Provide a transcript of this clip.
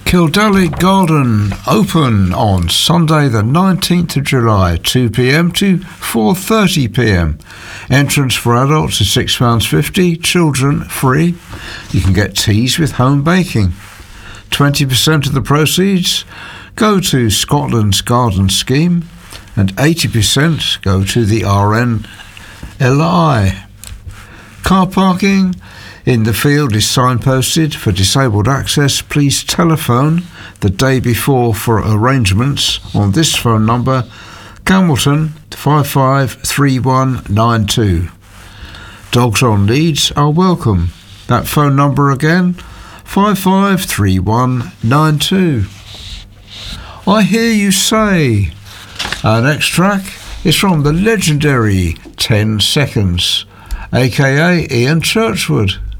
Kildallick Garden open on Sunday the 19th of July, 2pm to 4:30pm. Entrance for adults is £6.50, children free. You can get teas with home baking. 20% of the proceeds go to Scotland's Garden Scheme and 80% go to the RNLI. Car parking in the field is signposted. For disabled access, please telephone the day before for arrangements on this phone number, Campbellton 553192. Dogs on leads are welcome. That phone number again, 553192. I Hear You Say. Our next track is from the legendary 10 Seconds, aka Ian Churchwood.